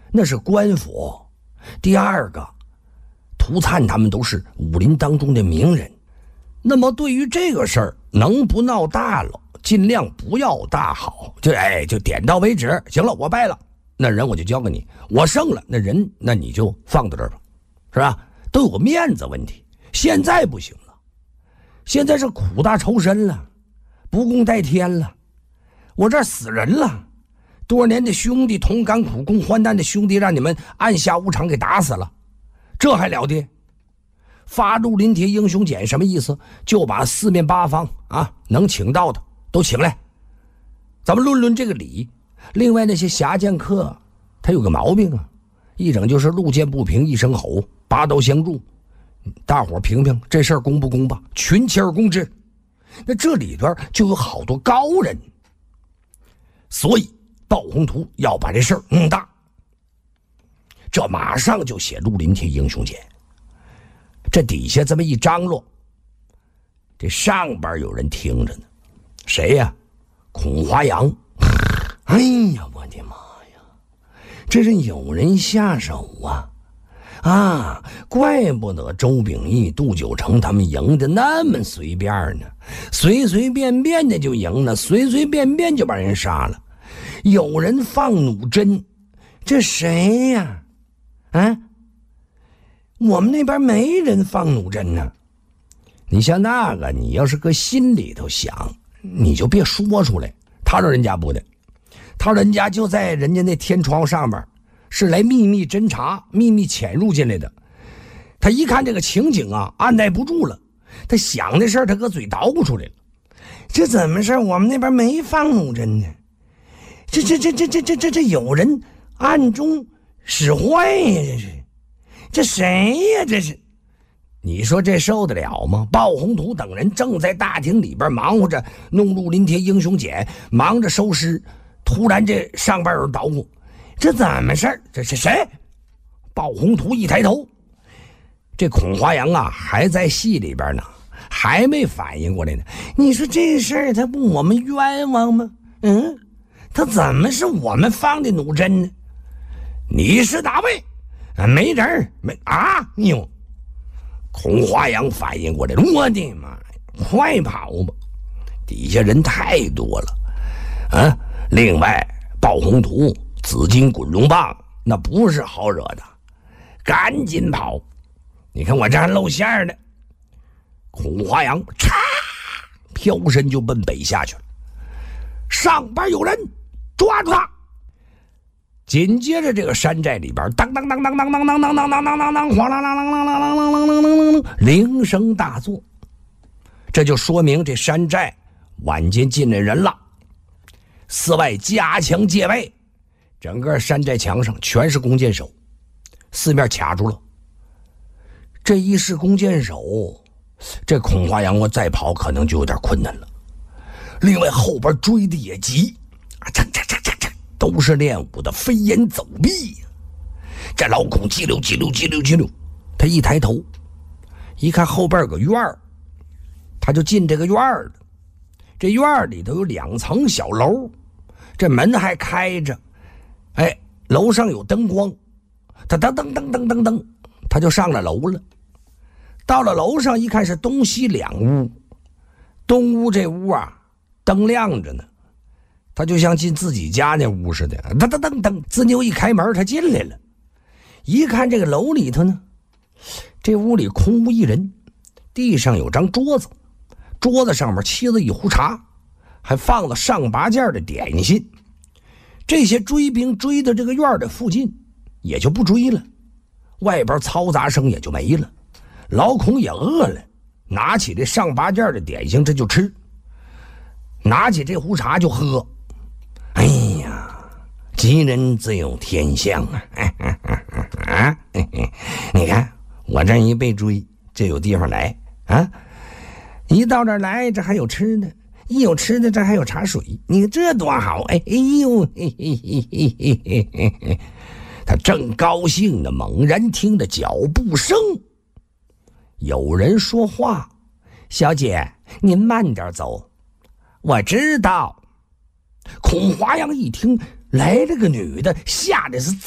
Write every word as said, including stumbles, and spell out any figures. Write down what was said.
那是官府。第二个，涂灿他们都是武林当中的名人，那么对于这个事儿，能不闹大了，尽量不要大好，就哎就点到为止。行了，我败了，那人我就交给你；我胜了，那人那你就放到这儿吧，是吧？都有个面子问题。现在不行了，现在是苦大仇深了，不共戴天了，我这儿死人了。多年的兄弟，同甘苦共患难的兄弟，让你们按下无常给打死了，这还了得？发入临帖英雄简什么意思？就把四面八方啊能请到的都请来，咱们论论这个理。另外那些侠剑客，他有个毛病啊，一整就是路见不平一声吼，拔刀相助。大伙评评这事儿公不公吧？群起而攻之。那这里边就有好多高人，所以鲍宏图要把这事儿弄大，这马上就写入临帖英雄简。这底下这么一张罗，这上边有人听着呢，谁呀？孔华阳。哎呀，我的妈呀，这是有人下手啊！啊，怪不得周秉义、杜九成他们赢的那么随便呢，随随便便的就赢了，随随便便就把人杀了。有人放弩针，这谁呀？啊，我们那边没人放弩针呢。你像那个，你要是搁心里头想，你就别说出来。他说人家不的，他说人家就在人家那天窗上面，是来秘密侦查、秘密潜入进来的。他一看这个情景啊，按耐不住了，他想的事儿，他搁嘴捣鼓出来了。这怎么事？我们那边没放弩针呢。这这这这这这这这有人暗中使坏呀！这是，这谁呀？这是，你说这受得了吗？鲍宏图等人正在大厅里边忙活着弄入临帖英雄简，忙着收尸，突然这上边有人捣鼓，这怎么事？这是谁？鲍宏图一抬头，这孔华阳啊还在戏里边呢，还没反应过来呢。你说这事儿他不我们冤枉吗？嗯。他怎么是我们放的弩针呢？你是哪位？啊，没人没啊！哟，孔华阳反应过来了，我的妈呀，快跑吧！底下人太多了啊！另外，鲍宏图、紫金滚龙棒那不是好惹的，赶紧跑！你看我这还露馅呢。孔华阳嚓飘身就奔北下去了，上边有人。抓住他！紧接着，这个山寨里边，当当当当当当当当当当当当当，哗啦啦啦啦啦啦啦啦啦啦，铃声大作。这就说明这山寨晚间进来人了，寺外加强戒备，整个山寨墙上全是弓箭手，四面卡住了。这一是弓箭手，这孔华阳我再跑可能就有点困难了。另外后边追的也急。这这这这这都是练武的，飞檐走壁呀！这老孔叽溜叽溜叽溜叽溜，他一抬头，一看后边有个院儿，他就进这个院儿了。这院儿里头有两层小楼，这门还开着，哎，楼上有灯光，他噔噔噔噔噔噔，他就上了楼了。到了楼上一看是东西两屋，东屋这屋啊灯亮着呢。他就像进自己家那屋似的，噔噔噔噔，自牛一开门，他进来了。一看这个楼里头呢，这屋里空无一人，地上有张桌子，桌子上面沏了一壶茶，还放了上八件的点心。这些追兵追到这个院的附近，也就不追了，外边嘈杂声也就没了。老孔也饿了，拿起这上八件的点心，这就吃，拿起这壶茶就喝。哎呀，吉人自有天相啊！啊，你看我这一被追，这有地方来啊！一到这儿来，这还有吃的，一有吃的，这还有茶水，你看这多好！哎哎呦，嘿嘿嘿嘿嘿嘿嘿！他正高兴呢，猛然听得脚步声，有人说话：“小姐，您慢点走。”我知道。孔华阳一听来了个女的，吓得是